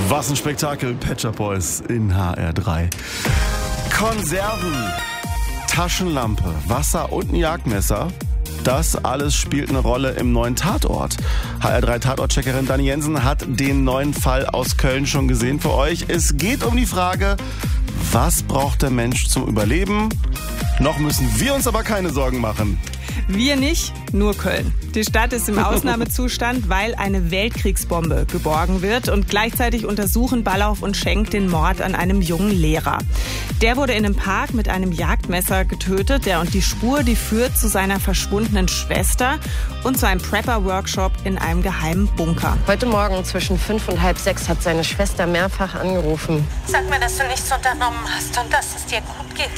Was ein Spektakel, Pet Shop Boys in HR3. Konserven, Taschenlampe, Wasser und ein Jagdmesser. Das alles spielt eine Rolle im neuen Tatort. HR3-Tatortcheckerin Dani Jensen hat den neuen Fall aus Köln schon gesehen für euch. Es geht um die Frage, was braucht der Mensch zum Überleben? Noch müssen wir uns aber keine Sorgen machen. Wir nicht, nur Köln. Die Stadt ist im Ausnahmezustand, weil eine Weltkriegsbombe geborgen wird und gleichzeitig untersuchen Ballauf und Schenk den Mord an einem jungen Lehrer. Der wurde in einem Park mit einem Jagdmesser getötet. Und die Spur, die führt zu seiner verschwundenen Schwester und zu einem Prepper-Workshop in einem geheimen Bunker. Heute Morgen zwischen 5 und halb 6 hat seine Schwester mehrfach angerufen. Sag mir, dass du nichts unternommen hast und dass es dir gut geht.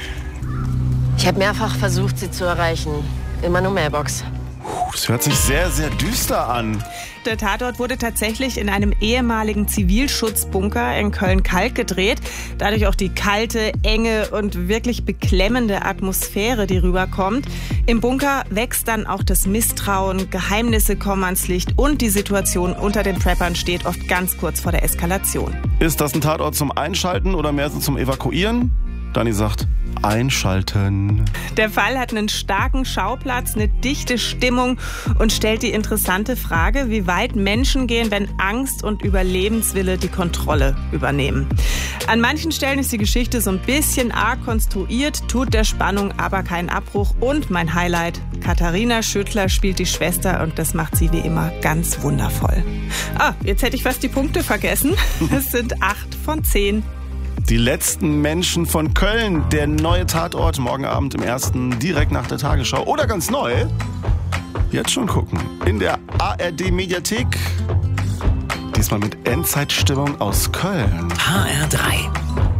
Ich habe mehrfach versucht, sie zu erreichen. Immer nur Mailbox. Das hört sich sehr, sehr düster an. Der Tatort wurde tatsächlich in einem ehemaligen Zivilschutzbunker in Köln-Kalk gedreht. Dadurch auch die kalte, enge und wirklich beklemmende Atmosphäre, die rüberkommt. Im Bunker wächst dann auch das Misstrauen, Geheimnisse kommen ans Licht und die Situation unter den Preppern steht oft ganz kurz vor der Eskalation. Ist das ein Tatort zum Einschalten oder mehr so zum Evakuieren? Dani sagt, einschalten. Der Fall hat einen starken Schauplatz, eine dichte Stimmung und stellt die interessante Frage, wie weit Menschen gehen, wenn Angst und Überlebenswille die Kontrolle übernehmen. An manchen Stellen ist die Geschichte so ein bisschen arg konstruiert, tut der Spannung aber keinen Abbruch. Und mein Highlight, Katharina Schüttler spielt die Schwester und das macht sie wie immer ganz wundervoll. Jetzt hätte ich fast die Punkte vergessen. Es sind 8 von 10. Die letzten Menschen von Köln, der neue Tatort, morgen Abend im Ersten, direkt nach der Tagesschau. Oder ganz neu, jetzt schon gucken, in der ARD-Mediathek. Diesmal mit Endzeitstimmung aus Köln. HR3.